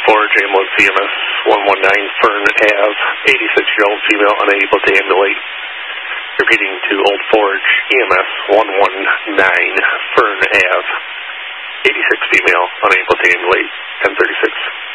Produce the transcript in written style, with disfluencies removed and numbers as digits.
Forge, ambulance EMS 119 Fern Ave, 86-year-old female unable to ambulate. Repeating to Old Forge, EMS 119 Fern Ave, 86 female unable to ambulate, 1036.